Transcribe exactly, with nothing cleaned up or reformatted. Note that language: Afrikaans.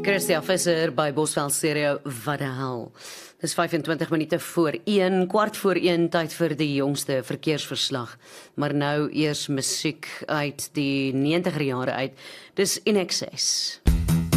Christia Visser by Bosveld Stereo, wat die hel. Dis vyfentwintig minute voor een, kwart voor een, tyd vir die jongste verkeersverslag. Maar nou eers musiek uit die negentiger jare uit. Dis In Excess.